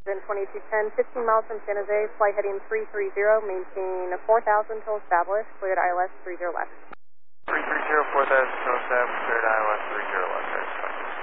Bend 2210, 15 miles from San Jose, flight heading 330, maintain 4000 till established, cleared ILS 30 left. 330, 4000 till established, cleared ILS 30 left.